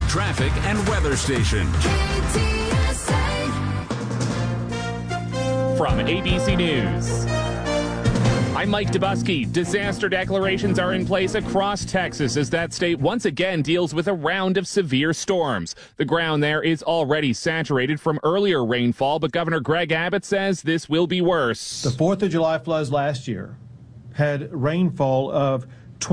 traffic and weather station. From ABC News, I'm Mike Dubusky. Disaster declarations are in place across Texas as that state once again deals with a round of severe storms. The ground there is already saturated from earlier rainfall, but Governor Greg Abbott says this will be worse. The 4th of July floods last year had rainfall of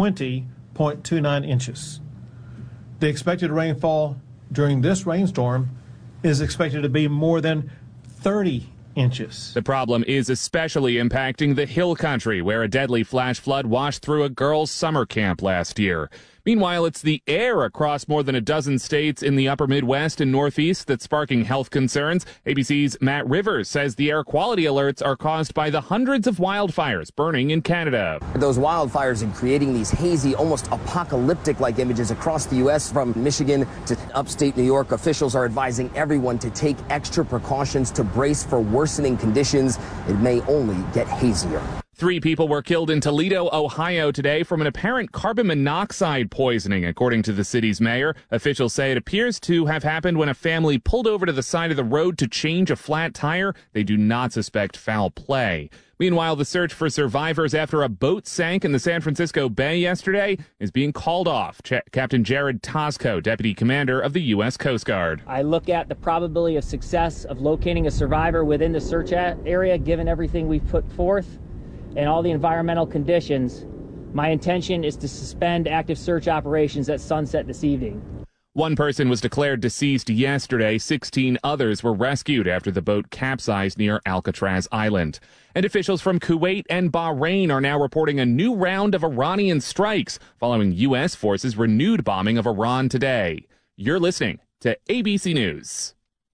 20.29 inches. The expected rainfall during this rainstorm is expected to be more than 30 inches. The problem is especially impacting the Hill Country, where a deadly flash flood washed through a girls' summer camp last year. Meanwhile, it's the air across more than a dozen states in the upper Midwest and Northeast that's sparking health concerns. ABC's Matt Rivers says the air quality alerts are caused by the hundreds of wildfires burning in Canada. Those wildfires are creating these hazy, almost apocalyptic-like images across the U.S. from Michigan to upstate New York. Officials are advising everyone to take extra precautions to brace for worsening conditions. It may only get hazier. 3 people were killed in Toledo, Ohio today from an apparent carbon monoxide poisoning, according to the city's mayor. Officials say it appears to have happened when a family pulled over to the side of the road to change a flat tire. They do not suspect foul play. Meanwhile, the search for survivors after a boat sank in the San Francisco Bay yesterday is being called off. Captain Jared Tosco, Deputy Commander of the U.S. Coast Guard. I look at the probability of success of locating a survivor within the search area, given everything we've put forth and all the environmental conditions. My intention is to suspend active search operations at sunset this evening. 1 person was declared deceased yesterday. 16 others were rescued after the boat capsized near Alcatraz Island. And officials from Kuwait and Bahrain are now reporting a new round of Iranian strikes following U.S. forces' renewed bombing of Iran today. You're listening to ABC News.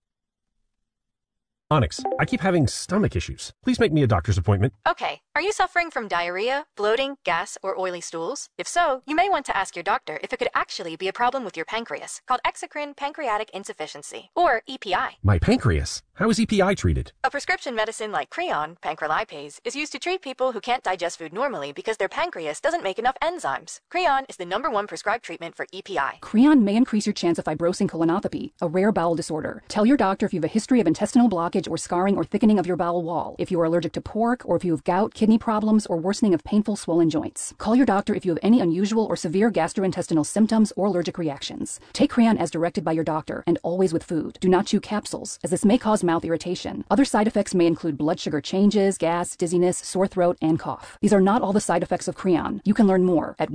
Onyx, I keep having stomach issues. Please make me a doctor's appointment. Okay. Are you suffering from diarrhea, bloating, gas, or oily stools? If so, you may want to ask your doctor if it could actually be a problem with your pancreas, called exocrine pancreatic insufficiency, or EPI. My pancreas? How is EPI treated? A prescription medicine like Creon, pancrelipase, is used to treat people who can't digest food normally because their pancreas doesn't make enough enzymes. Creon is the #1 prescribed treatment for EPI. Creon may increase your chance of fibrosing colonopathy, a rare bowel disorder. Tell your doctor if you have a history of intestinal blockage or scarring or thickening of your bowel wall, if you are allergic to pork, or if you have gout, kidney problems, or worsening of painful swollen joints. Call your doctor if you have any unusual or severe gastrointestinal symptoms or allergic reactions. Take Creon as directed by your doctor and always with food. Do not chew capsules, as this may cause mouth irritation. Other side effects may include blood sugar changes, gas, dizziness, sore throat, and cough. These are not all the side effects of Creon. You can learn more at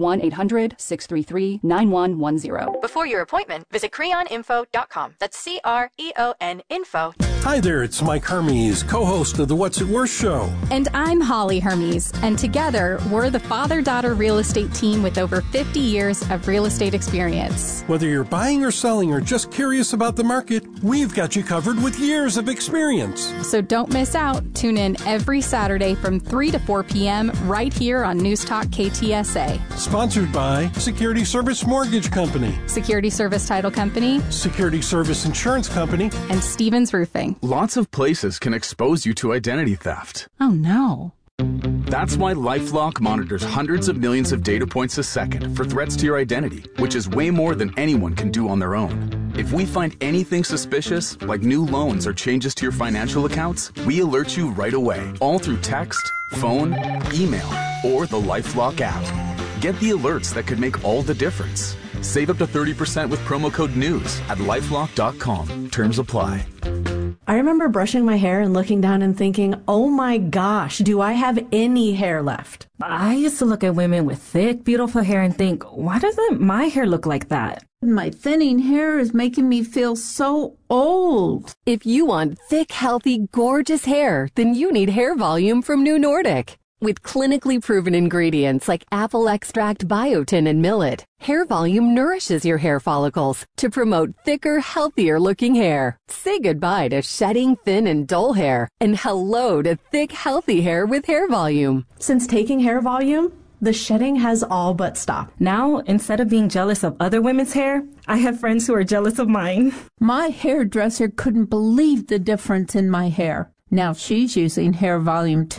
1-800-633-9110. Before your appointment, visit creoninfo.com. That's CREON info. Hi there, it's Mike Hermes, co-host of the What's It Worth show. And I'm Holly Hermes, and together we're the father-daughter real estate team with over 50 years of real estate experience. Whether you're buying or selling or just curious about the market, we've got you covered with years of experience. So don't miss out. Tune in every Saturday from 3 to 4 p.m. right here on News Talk KTSA. Sponsored by Security Service Mortgage Company, Security Service Title Company, Security Service Insurance Company, and Stevens Roofing. Lots of places can expose you to identity theft. Oh no. That's why LifeLock monitors hundreds of millions of data points a second for threats to your identity, which is way more than anyone can do on their own. If we find anything suspicious, like new loans or changes to your financial accounts, we alert you right away, all through text, phone, email, or the LifeLock app. Get the alerts that could make all the difference. Save up to 30% with promo code NEWS at LifeLock.com. Terms apply. I remember brushing my hair and looking down and thinking, oh my gosh, do I have any hair left? I used to look at women with thick, beautiful hair and think, why doesn't my hair look like that? My thinning hair is making me feel so old. If you want thick, healthy, gorgeous hair, then you need Hair Volume from New Nordic. With clinically proven ingredients like apple extract, biotin, and millet, Hair Volume nourishes your hair follicles to promote thicker, healthier-looking hair. Say goodbye to shedding, thin, and dull hair, and hello to thick, healthy hair with Hair Volume. Since taking Hair Volume, the shedding has all but stopped. Now, instead of being jealous of other women's hair, I have friends who are jealous of mine. My hairdresser couldn't believe the difference in my hair. Now she's using Hair Volume too.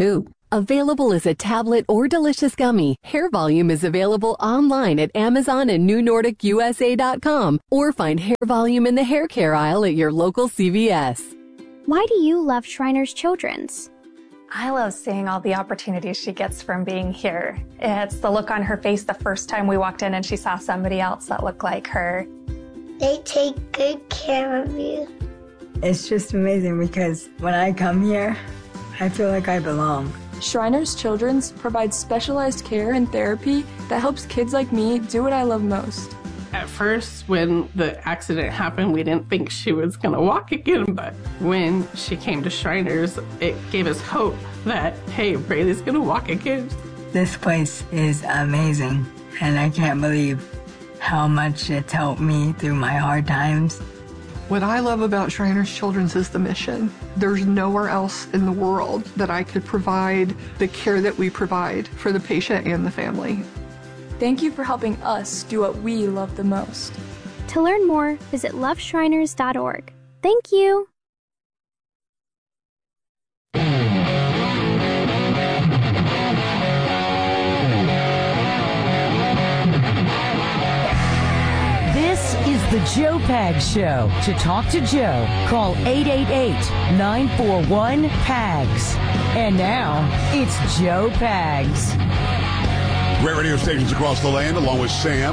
Available as a tablet or delicious gummy, Hair Volume is available online at Amazon and NewNordicUSA.com, or find Hair Volume in the hair care aisle at your local CVS. Why do you love Shriners Children's? I love seeing all the opportunities she gets from being here. It's the look on her face the first time we walked in and she saw somebody else that looked like her. They take good care of you. It's just amazing because when I come here, I feel like I belong. Shriners Children's provides specialized care and therapy that helps kids like me do what I love most. At first, when the accident happened, we didn't think she was going to walk again, but when she came to Shriners, it gave us hope that, hey, Braylee's going to walk again. This place is amazing, and I can't believe how much it's helped me through my hard times. What I love about Shriners Children's is the mission. There's nowhere else in the world that I could provide the care that we provide for the patient and the family. Thank you for helping us do what we love the most. To learn more, visit loveshriners.org. Thank you. This is the Joe Pags Show. To talk to Joe, call 888-941-PAGS. And now, it's Joe Pags. Great radio stations across the land, along with Sam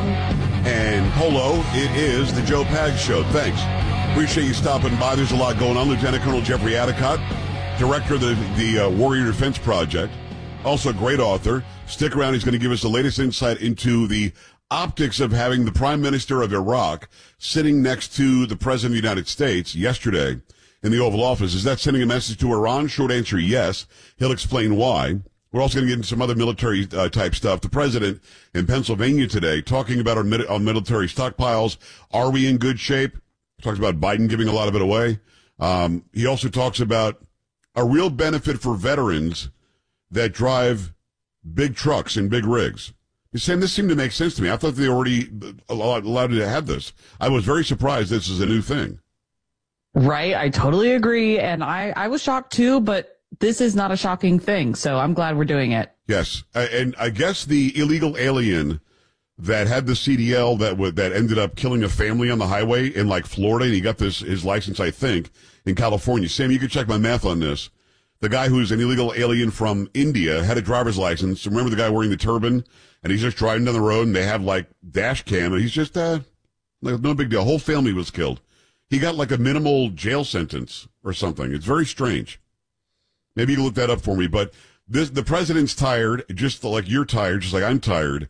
and Polo. It is the Joe Pags Show. Thanks. Appreciate you stopping by. There's a lot going on. Lieutenant Colonel Jeffrey Adicott, director of the Warrior Defense Project, also a great author. Stick around. He's going to give us the latest insight into the optics of having the Prime Minister of Iraq sitting next to the President of the United States yesterday in the Oval Office. Is that sending a message to Iran? Short answer, yes. He'll explain why. We're also going to get into some other military type stuff. The president in Pennsylvania today talking about our military stockpiles. Are we in good shape? Talks about Biden giving a lot of it away. He also talks about a real benefit for veterans that drive big trucks and big rigs. He's saying this seemed to make sense to me. I thought they already allowed you to have this. I was very surprised this is a new thing. Right. I totally agree. And I was shocked too, but this is not a shocking thing. So I'm glad we're doing it. Yes. And I guess the illegal alien that had the CDL that ended up killing a family on the highway in like Florida, and he got his license, I think, in California. Sam, you can check my math on this. The guy who's an illegal alien from India had a driver's license. Remember the guy wearing the turban? And he's just driving down the road, and they have, like, dash cam, and he's just, like, no big deal. Whole family was killed. He got, like, a minimal jail sentence or something. It's very strange. Maybe you can look that up for me. But the president's tired, just like you're tired, just like I'm tired,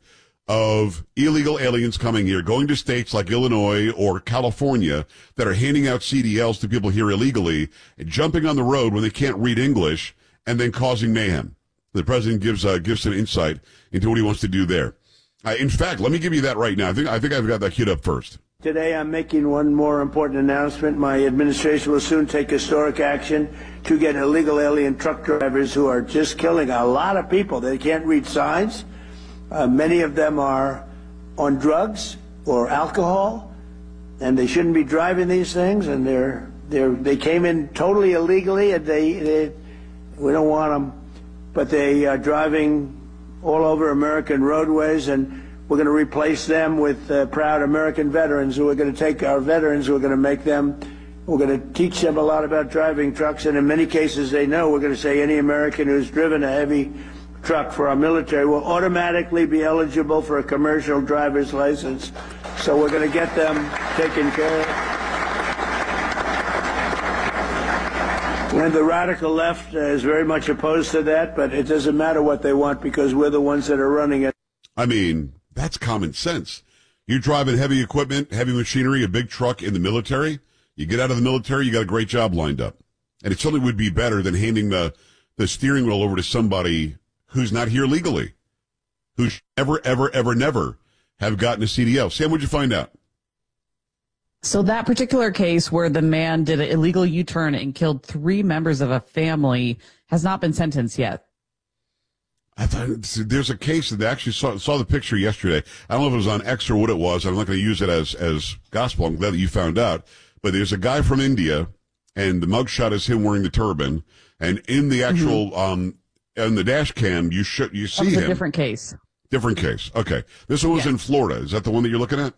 of illegal aliens coming here, going to states like Illinois or California that are handing out CDLs to people here illegally, and jumping on the road when they can't read English, and then causing mayhem. The president gives some insight into what he wants to do there. In fact, let me give you that right now. I think I've got that queued up first. Today I'm making one more important announcement. My administration will soon take historic action to get illegal alien truck drivers who are just killing a lot of people. They can't read signs. Many of them are on drugs or alcohol, and they shouldn't be driving these things. And they came in totally illegally, and we don't want them. But they are driving all over American roadways, and we're going to replace them with proud American veterans who are going to take our veterans, who are going to make them, we're going to teach them a lot about driving trucks, and in many cases they know. We're going to say any American who's driven a heavy truck for our military will automatically be eligible for a commercial driver's license. So we're going to get them taken care of. And the radical left is very much opposed to that, but it doesn't matter what they want because we're the ones that are running it. I mean, that's common sense. You're driving heavy equipment, heavy machinery, a big truck in the military. You get out of the military, you got a great job lined up. And it certainly would be better than handing the steering wheel over to somebody who's not here legally, who should never have gotten a CDL. Sam, what'd you find out? So that particular case where the man did an illegal U-turn and killed 3 members of a family has not been sentenced yet. I thought there's a case that they actually saw the picture yesterday. I don't know if it was on X or what it was. I'm not going to use it as gospel. I'm glad that you found out. But there's a guy from India, and the mugshot is him wearing the turban. And in the actual on the dash cam, you see him. A different case. Different case. Okay. This one was in Florida. Is that the one that you're looking at?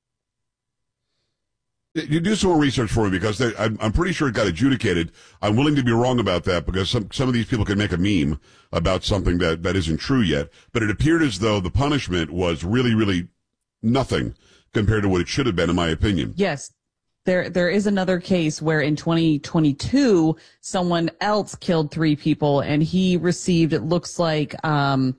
You do some more research for me because I'm pretty sure it got adjudicated. I'm willing to be wrong about that because some of these people can make a meme about something that isn't true yet. But it appeared as though the punishment was really, really nothing compared to what it should have been, in my opinion. Yes. There is another case where in 2022, someone else killed 3 people and he received, it looks like, 5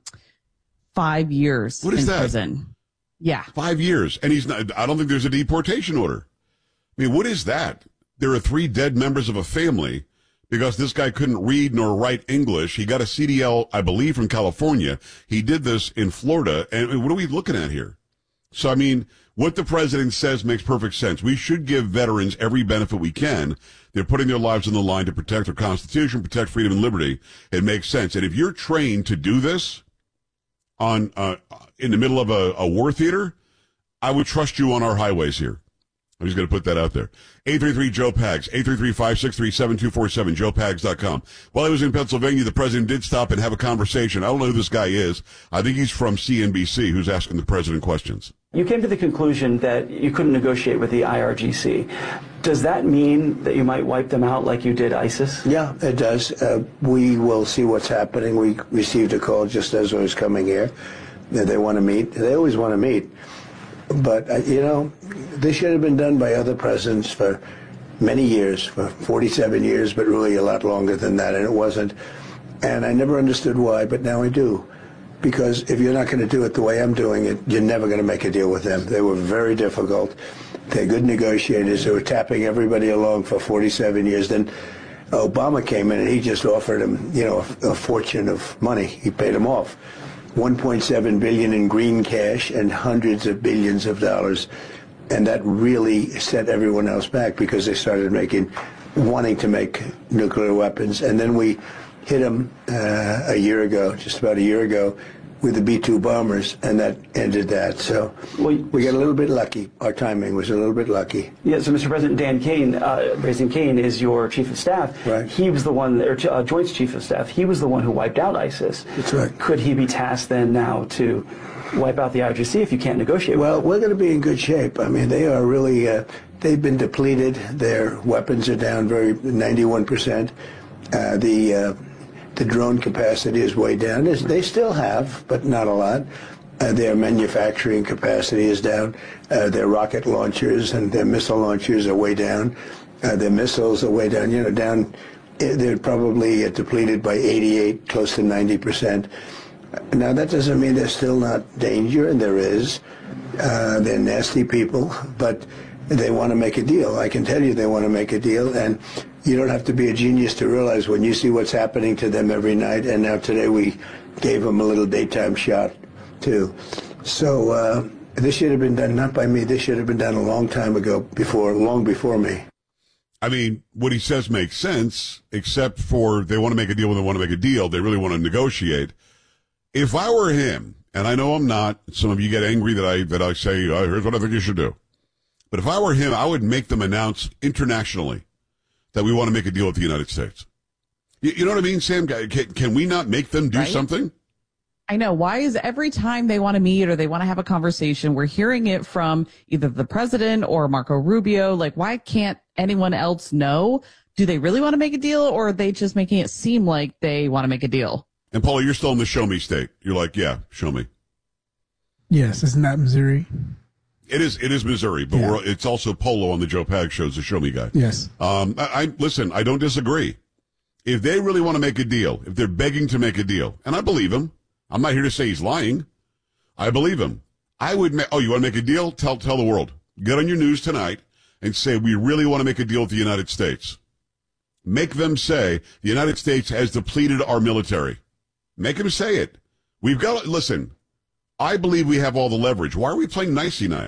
years in prison. Yeah. 5 years. And I don't think there's a deportation order. I mean, what is that? There are 3 dead members of a family because this guy couldn't read nor write English. He got a CDL, I believe, from California. He did this in Florida. And what are we looking at here? So, I mean, what the president says makes perfect sense. We should give veterans every benefit we can. They're putting their lives on the line to protect their Constitution, protect freedom and liberty. It makes sense. And if you're trained to do this in the middle of a war theater, I would trust you on our highways here. I'm just going to put that out there. 833-JOE-PAGS, 833-563-7247, joepags.com. While I was in Pennsylvania, the president did stop and have a conversation. I don't know who this guy is. I think he's from CNBC, who's asking the president questions. You came to the conclusion that you couldn't negotiate with the IRGC. Does that mean that you might wipe them out like you did ISIS? Yeah, it does. We will see what's happening. We received a call just as I was coming here. They want to meet. They always want to meet. But, this should have been done by other presidents for many years, for 47 years, but really a lot longer than that, and it wasn't. And I never understood why, but now I do. Because if you're not going to do it the way I'm doing it, you're never going to make a deal with them. They were very difficult. They're good negotiators. They were tapping everybody along for 47 years. Then Obama came in and he just offered them, a fortune of money. He paid them off. $1.7 billion in green cash and hundreds of billions of dollars. And that really set everyone else back because they started wanting to make nuclear weapons. And then we hit them just about a year ago, with the B-2 bombers, and that ended that. So we got a little bit lucky. Our timing was a little bit lucky. Yeah, so Mr. President, Dan Kane, Raising Kane, is your chief of staff. Right. He was the one, or Joint's chief of staff, he was the one who wiped out ISIS. That's right. Could he be tasked then now to wipe out the IRGC if you can't negotiate with them? We're going to be in good shape. I mean, they are really, they've been depleted. Their weapons are down 91%. The drone capacity is way down. They still have, but not a lot. Their manufacturing capacity is down. Their rocket launchers and their missile launchers are way down. Their missiles are way down. They're probably depleted by 88, close to 90%. Now, that doesn't mean there's still not danger, and there is. They're nasty people, but they want to make a deal. I can tell you they want to make a deal, and you don't have to be a genius to realize when you see what's happening to them every night, and now today we gave them a little daytime shot, too. So this should have been done, not by me, this should have been done a long time ago, long before me. I mean, what he says makes sense, except for they want to make a deal when they want to make a deal. They really want to negotiate. If I were him, and I know I'm not, some of you get angry that I say, here's what I think you should do. But if I were him, I would make them announce internationally that we want to make a deal with the United States. You know what I mean, Sam? Can we not make them do something? I know. Why is every time they want to meet or they want to have a conversation, we're hearing it from either the president or Marco Rubio? Like, why can't anyone else know? Do they really want to make a deal, or are they just making it seem like they want to make a deal? And Paula, you're still in the show me state. You're like, yeah, show me. Yes, isn't that Missouri? It is Missouri, but it's also Polo on the Joe Pags show as the show me guy. Yes. Listen, I don't disagree. If they really want to make a deal, if they're begging to make a deal, and I believe him, I'm not here to say he's lying. I believe him. I would you want to make a deal? Tell the world. Get on your news tonight and say, we really want to make a deal with the United States. Make them say the United States has depleted our military. Make them say it. We've got, listen, I believe we have all the leverage. Why are we playing nicey now?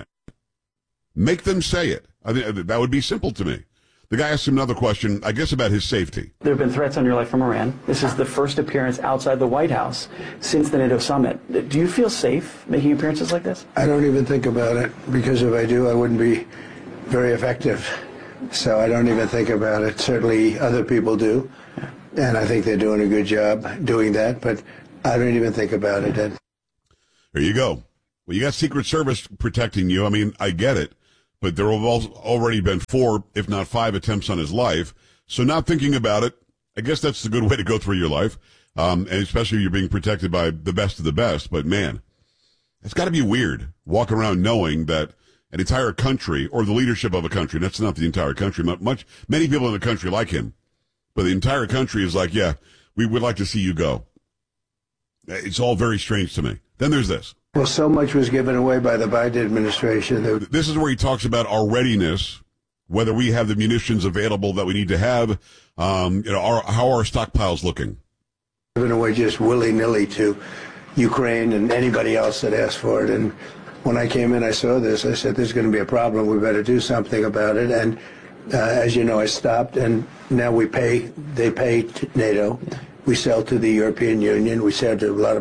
Make them say it. I think that would be simple to me. The guy asked him another question, I guess, about his safety. There have been threats on your life from Iran. This is the first appearance outside the White House since the NATO summit. Do you feel safe making appearances like this? I don't even think about it, because if I do, I wouldn't be very effective. So I don't even think about it. Certainly other people do. And I think they're doing a good job doing that, but I don't even think about it. Ed. There you go. Well, you got Secret Service protecting you. I mean, I get it, but there have already been 4, if not 5 attempts on his life. So not thinking about it, I guess that's the good way to go through your life. And especially if you're being protected by the best of the best. But man, it's got to be weird walking around knowing that an entire country or the leadership of a country, that's not the entire country, many people in the country like him, but the entire country is like, yeah, we would like to see you go. It's all very strange to me. Then there's this. Well, so much was given away by the Biden administration. This is where he talks about our readiness, whether we have the munitions available that we need to have, how our stockpile's looking. Given away just willy-nilly to Ukraine and anybody else that asked for it. And when I came in, I saw this. I said, there's going to be a problem. We better do something about it. And as you know, I stopped, and now they pay to NATO. We sell to the European Union. We get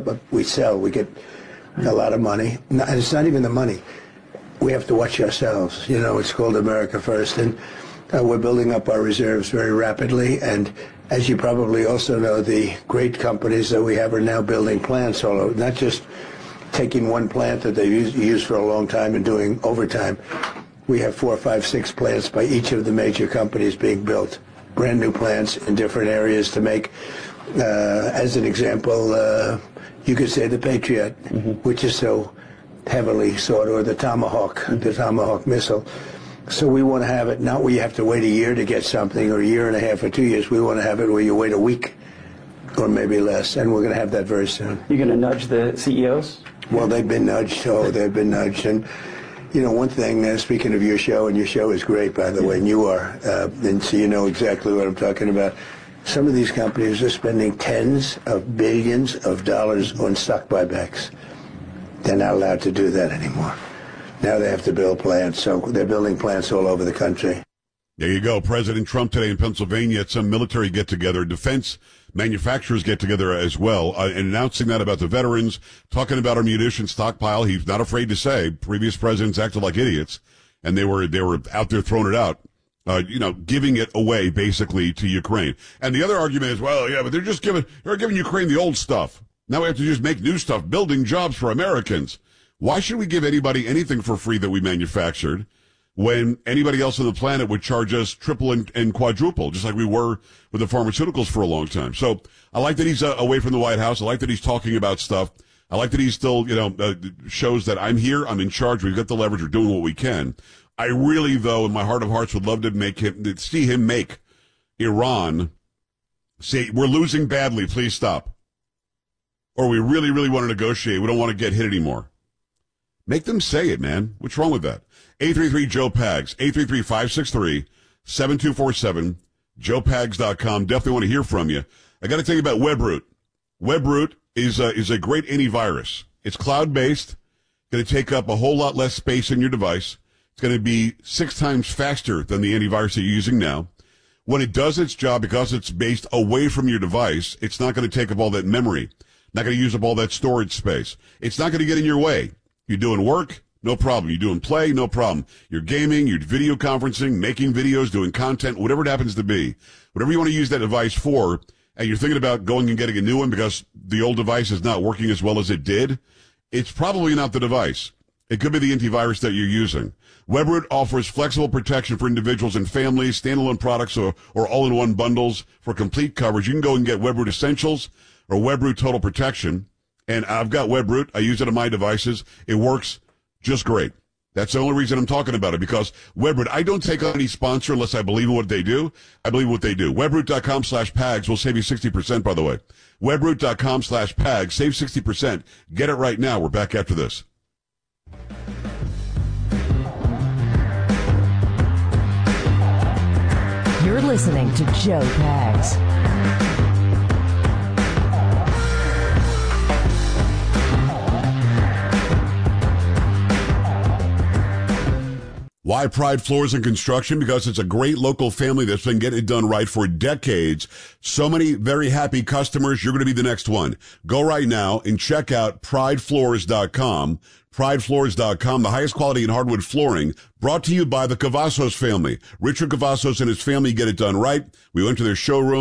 a lot of money. And it's not even the money. We have to watch ourselves. You know, it's called America First. And we're building up our reserves very rapidly. And as you probably also know, the great companies that we have are now building plants all over, not just taking one plant that they've used for a long time and doing overtime. We have 4, 5, 6 plants by each of the major companies being built, brand new plants in different areas to make, as an example, you could say the Patriot, which is so heavily sought, or the Tomahawk missile. So we want to have it not where you have to wait a year to get something, or a year and a half or 2 years. We want to have it where you wait a week or maybe less, and we're going to have that very soon. You're going to nudge the CEOs? Well, they've been nudged. They've been nudged. And, you know, one thing, speaking of your show, and your show is great, by the way, and you are, and so you know exactly what I'm talking about. Some of these companies are spending tens of billions of dollars on stock buybacks. They're not allowed to do that anymore. Now they have to build plants, so they're building plants all over the country. There you go. President Trump today in Pennsylvania at some military get-together, defense manufacturers get-together as well, and announcing that about the veterans, talking about our munition stockpile. He's not afraid to say previous presidents acted like idiots, and they were out there throwing it out, giving it away basically to Ukraine. And the other argument is, well, yeah, but they're giving Ukraine the old stuff. Now we have to just make new stuff, building jobs for Americans. Why should we give anybody anything for free that we manufactured when anybody else on the planet would charge us triple and quadruple, just like we were with the pharmaceuticals for a long time? So I like that he's away from the White House. I like that he's talking about stuff. I like that he's still, shows that I'm here, I'm in charge, we've got the leverage, we're doing what we can. I really, though, in my heart of hearts, would love to see him make Iran say, we're losing badly, please stop. Or we really, really want to negotiate, we don't want to get hit anymore. Make them say it, man. What's wrong with that? 833-JOE-PAGS, 833-563-7247, joepags.com. Definitely want to hear from you. I got to tell you about WebRoot. WebRoot is a great antivirus. It's cloud-based, going to take up a whole lot less space in your device. It's going to be 6 times faster than the antivirus that you're using now. When it does its job, because it's based away from your device, it's not going to take up all that memory, not going to use up all that storage space. It's not going to get in your way. You're doing work, no problem. You're doing play, no problem. You're gaming, you're video conferencing, making videos, doing content, whatever it happens to be. Whatever you want to use that device for, and you're thinking about going and getting a new one because the old device is not working as well as it did, it's probably not the device. It could be the antivirus that you're using. WebRoot offers flexible protection for individuals and families, standalone products or all-in-one bundles for complete coverage. You can go and get WebRoot Essentials or WebRoot Total Protection. And I've got WebRoot. I use it on my devices. It works just great. That's the only reason I'm talking about it, because WebRoot, I don't take on any sponsor unless I believe in what they do. I believe what they do. WebRoot.com/PAGS will save you 60%, by the way. WebRoot.com/PAGS, save 60%. Get it right now. We're back after this. You're listening to Joe Pags. Why Pride Floors and Construction? Because it's a great local family that's been getting it done right for decades. So many very happy customers. You're going to be the next one. Go right now and check out pridefloors.com. Pridefloors.com, the highest quality in hardwood flooring, brought to you by the Cavazos family. Richard Cavazos and his family get it done right. We went to their showroom.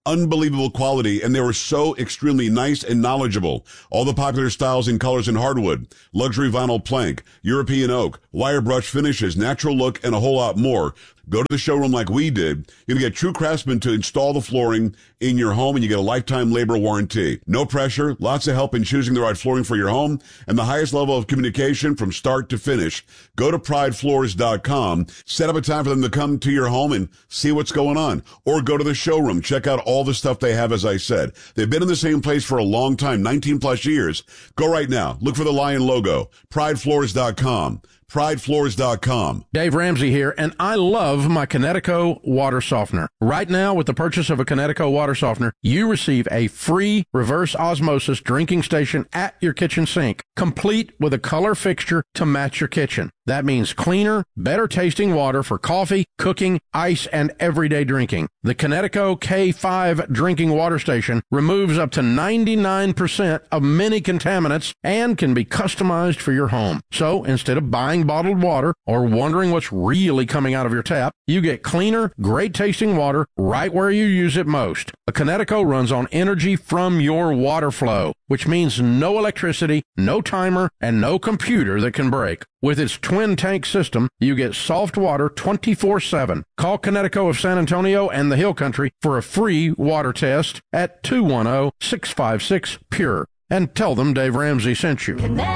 Unbelievable quality, and they were so extremely nice and knowledgeable. All the popular styles and colors in hardwood, luxury vinyl plank, European oak, wire brush finishes, natural look, and a whole lot more. Go to the showroom like we did. You're going to get true craftsmen to install the flooring in your home, and you get a lifetime labor warranty. No pressure, lots of help in choosing the right flooring for your home, and the highest level of communication from start to finish. Go to pridefloors.com, set up a time for them to come to your home and see what's going on. Or go to the showroom, check out all the stuff they have, as I said. They've been in the same place for a long time, 19 plus years. Go right now. Look for the lion logo. pridefloors.com. pridefloors.com. Dave Ramsey here, and I love my Kinetico water softener. Right now, with the purchase of a Kinetico water softener, you receive a free reverse osmosis drinking station at your kitchen sink, complete with a color fixture to match your kitchen. That means cleaner, better tasting water for coffee, cooking, ice, and everyday drinking. The Kinetico K5 drinking water station removes up to 99% of many contaminants and can be customized for your home. So instead of buying bottled water or wondering what's really coming out of your tap, you get cleaner, great tasting water right where you use it most. A Kinetico runs on energy from your water flow, which means no electricity, no timer, and no computer that can break. With its twin tank system, you get soft water 24/7. Call Kinetico of San Antonio and the Hill Country for a free water test at 210-656-PURE and tell them Dave Ramsey sent you.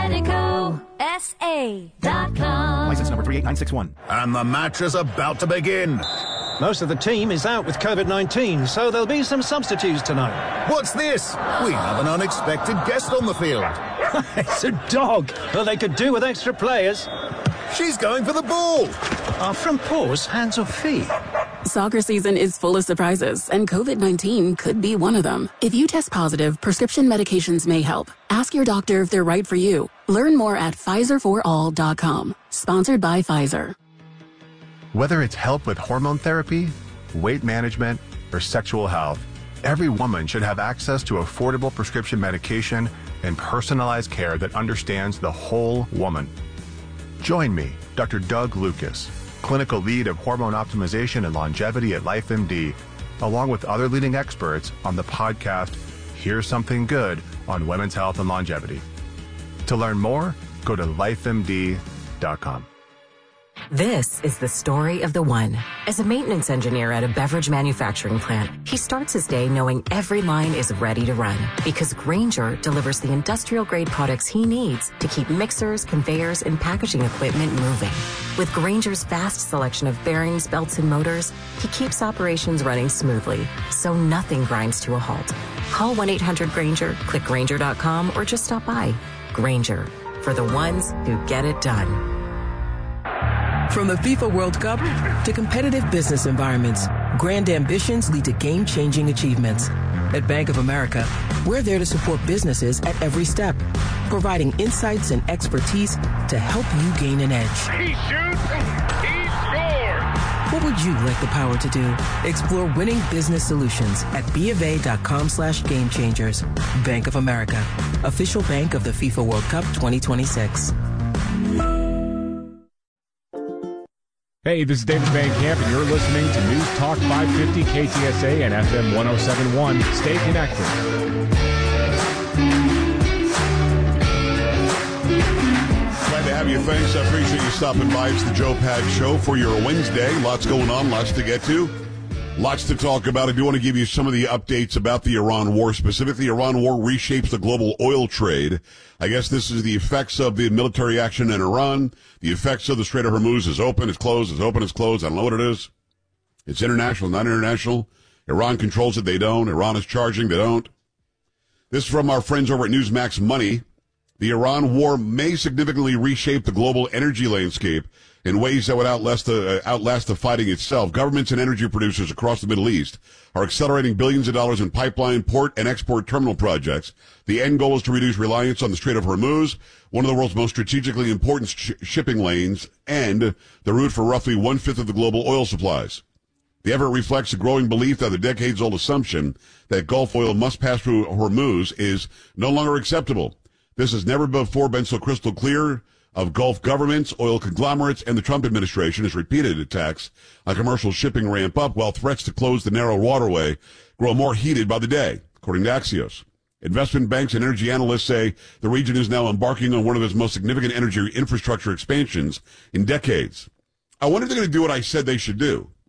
KineticoSA.com. License number 38961. And the match is about to begin. Most of the team is out with COVID-19, so there'll be some substitutes tonight. What's this? We have an unexpected guest on the field. It's a dog. Well, they could do with extra players. She's going for the ball. Are front paws hands or feet? Soccer season is full of surprises, and COVID-19 could be one of them. If you test positive, prescription medications may help. Ask your doctor if they're right for you. Learn more at PfizerForAll.com. Sponsored by Pfizer. Whether it's help with hormone therapy, weight management, or sexual health, every woman should have access to affordable prescription medication and personalized care that understands the whole woman. Join me, Dr. Doug Lucas, clinical lead of hormone optimization and longevity at LifeMD, along with other leading experts on the podcast Here's Something Good on Women's Health and Longevity. To learn more, go to lifemd.com. This is the story of the one. As a maintenance engineer at a beverage manufacturing plant, he starts his day knowing every line is ready to run because Grainger delivers the industrial-grade products he needs to keep mixers, conveyors, and packaging equipment moving. With Grainger's vast selection of bearings, belts, and motors, he keeps operations running smoothly, so nothing grinds to a halt. Call 1-800-GRAINGER, click Grainger.com, or just stop by. Grainger, for the ones who get it done. From the FIFA World Cup to competitive business environments, grand ambitions lead to game-changing achievements. At Bank of America, we're there to support businesses at every step, providing insights and expertise to help you gain an edge. He shoots, he scores! What would you like the power to do? Explore winning business solutions at BofA.com/gamechangers. Bank of America, official bank of the FIFA World Cup 2026. Hey, this is David Van Camp, and you're listening to News Talk 550 KTSA and FM 1071. Stay connected. Glad to have you. Thanks. I appreciate you stopping by. It's the Joe Pag Show for your Wednesday. Lots going on, lots to get to, lots to talk about. I do want to give you some of the updates about the Iran war. Specifically, Iran war reshapes the global oil trade. I guess this is the effects of the military action in Iran. The effects of the Strait of Hormuz is open, it's closed, it's open, it's closed. I don't know what it is. It's international, not international. Iran controls it, they don't. Iran is charging, they don't. This is from our friends over at Newsmax Money. The Iran war may significantly reshape the global energy landscape in ways that would outlast the fighting itself. Governments and energy producers across the Middle East are accelerating billions of dollars in pipeline, port, and export terminal projects. The end goal is to reduce reliance on the Strait of Hormuz, one of the world's most strategically important shipping lanes, and the route for roughly one-fifth of the global oil supplies. The effort reflects a growing belief that the decades-old assumption that Gulf oil must pass through Hormuz is no longer acceptable. This has never before been so crystal clear of Gulf governments, oil conglomerates, and the Trump administration as repeated attacks on commercial shipping ramp up, while threats to close the narrow waterway grow more heated by the day, according to Axios. Investment banks and energy analysts say the region is now embarking on one of its most significant energy infrastructure expansions in decades. I wonder if they're going to do what I said they should do.